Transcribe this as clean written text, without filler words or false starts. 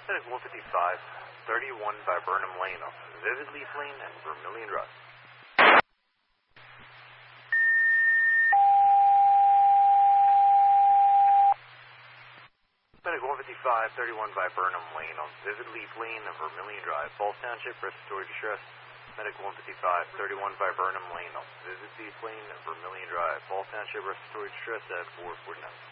Medic 155, 31 Viburnum Lane off Vivid Leaf Lane and Vermilion Drive. Medic 155, 31 Viburnum Lane on Vivid Leaf Lane and Vermilion Drive. Falls Township, respiratory distress. Medic 155, 31 Viburnum Lane on Vivid Leaf Lane and Vermilion Drive. Falls Township, respiratory distress at 449.